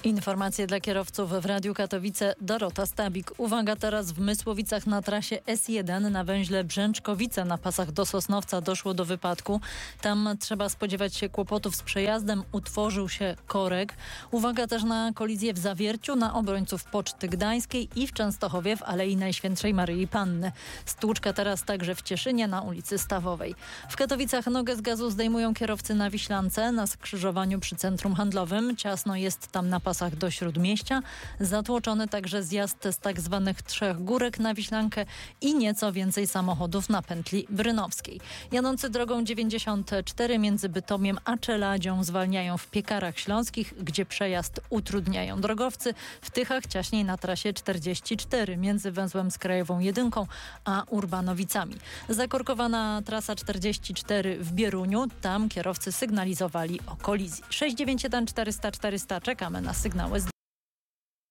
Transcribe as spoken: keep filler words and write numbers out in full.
Informacje dla kierowców w Radiu Katowice. Dorota Stabik. Uwaga, teraz w Mysłowicach na trasie S jeden na węźle Brzęczkowice na pasach do Sosnowca doszło do wypadku. Tam trzeba spodziewać się kłopotów z przejazdem. Utworzył się korek. Uwaga też na kolizję w Zawierciu, na obrońców Poczty Gdańskiej i w Częstochowie w Alei Najświętszej Maryi Panny. Stłuczka teraz także w Cieszynie na ulicy Stawowej. W Katowicach nogę z gazu zdejmują kierowcy na Wiślance na skrzyżowaniu przy centrum handlowym. Ciasno jest tam na pasach do Śródmieścia. Zatłoczony także zjazd z tak zwanych Trzech Górek na Wiślankę i nieco więcej samochodów na pętli brynowskiej. Jadący drogą dziewięćdziesiąt cztery między Bytomiem a Czeladzią zwalniają w Piekarach Śląskich, gdzie przejazd utrudniają drogowcy. W Tychach ciaśniej na trasie czterdzieści cztery między węzłem z Krajową Jedynką a Urbanowicami. Zakorkowana trasa czterdzieści cztery w Bieruniu. Tam kierowcy sygnalizowali o kolizji. sześć dziewięć jeden czterysta czterysta. Czekamy na sygnały z